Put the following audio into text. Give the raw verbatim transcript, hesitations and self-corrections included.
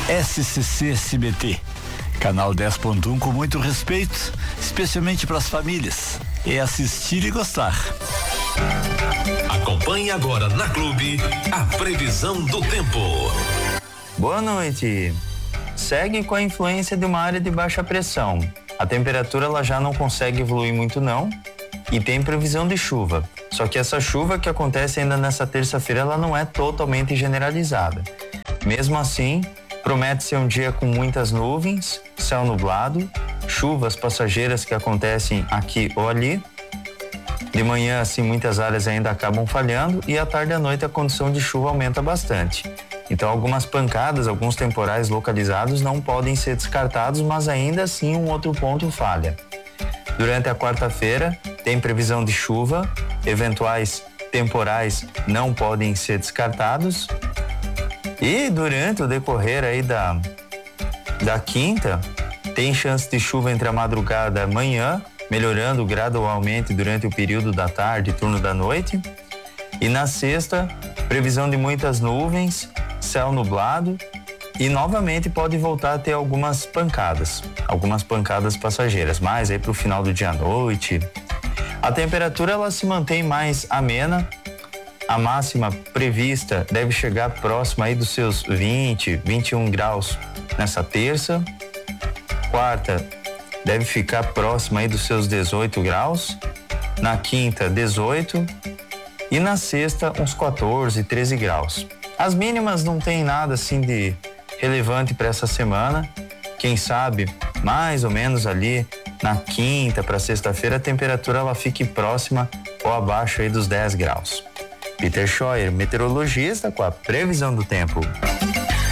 S C C S B T, canal dez ponto um com muito respeito, especialmente para as famílias. É assistir e gostar. Acompanhe agora na Clube a previsão do tempo. Boa noite. Segue com a influência de uma área de baixa pressão. A temperatura ela já não consegue evoluir muito não e tem previsão de chuva. Só que essa chuva que acontece ainda nessa terça-feira ela não é totalmente generalizada. Mesmo assim, promete ser um dia com muitas nuvens, céu nublado, chuvas passageiras que acontecem aqui ou ali. De manhã, assim, muitas áreas ainda acabam falhando e à tarde e à noite a condição de chuva aumenta bastante. Então, algumas pancadas, alguns temporais localizados não podem ser descartados, mas ainda assim um outro ponto falha. Durante a quarta-feira, tem previsão de chuva, eventuais temporais não podem ser descartados. E durante o decorrer aí da, da quinta, tem chance de chuva entre a madrugada e a manhã, melhorando gradualmente durante o período da tarde e turno da noite. E na sexta, previsão de muitas nuvens, céu nublado e novamente pode voltar a ter algumas pancadas, algumas pancadas passageiras, mais aí para o final do dia à noite. A temperatura ela se mantém mais amena. A máxima prevista deve chegar próxima aí dos seus vinte, vinte e um graus nessa terça. Quarta deve ficar próxima aí dos seus dezoito graus. Na quinta, dezoito. E na sexta, uns quatorze, treze graus. As mínimas não tem nada assim de relevante para essa semana. Quem sabe, mais ou menos ali na quinta para sexta-feira, a temperatura ela fique próxima ou abaixo aí dos dez graus. Peter Scheuer, meteorologista, com a previsão do tempo.